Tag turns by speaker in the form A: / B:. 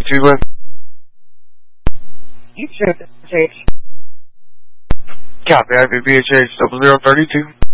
A: 2 left.
B: You should take.
A: Copy, IVPHH 0032.